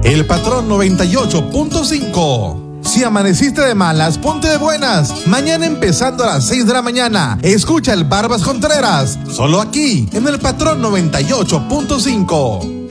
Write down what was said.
El Patrón 98.5. Si amaneciste de malas, ponte de buenas. Mañana empezando a las 6 de la mañana. Escucha el Barbas Contreras. Solo aquí, en el Patrón 98.5.